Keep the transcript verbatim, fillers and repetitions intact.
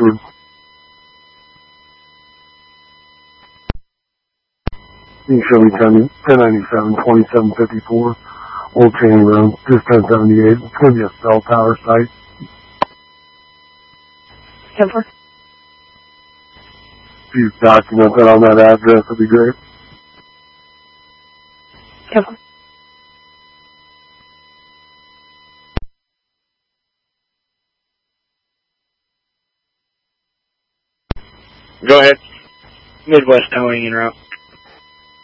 Westward. You can show me ten ninety-seven, twenty-seven fifty-four, Old Training Road, just ten seventy-eight. It's going to be a cell tower site. ten four. If you document that on that address, that'd be great. ten four. Go ahead. Midwest towing en route.